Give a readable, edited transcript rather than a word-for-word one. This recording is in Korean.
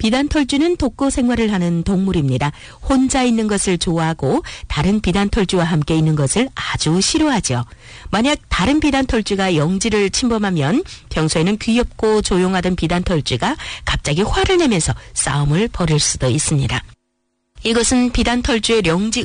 비단털쥐는 독거 생활을 하는 동물입니다. 혼자 있는 것을 좋아하고 다른 비단털쥐와 함께 있는 것을 아주 싫어하죠. 만약 다른 비단털쥐가 영지를 침범하면 평소에는 귀엽고 조용하던 비단털쥐가 갑자기 화를 내면서 싸움을 벌일 수도 있습니다. 이것은 비단털쥐의 영지